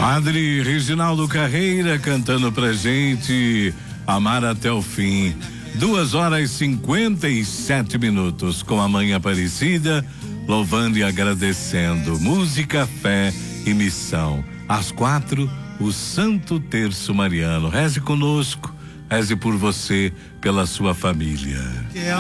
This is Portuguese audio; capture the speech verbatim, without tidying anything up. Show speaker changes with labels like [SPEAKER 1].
[SPEAKER 1] Padre Reginaldo Carreira cantando pra gente Amar até o Fim. Duas horas e cinquenta e sete minutos com a Mãe Aparecida, louvando e agradecendo. Música, fé e missão. Às quatro, o Santo Terço Mariano. Reze conosco, reze por você, pela sua família.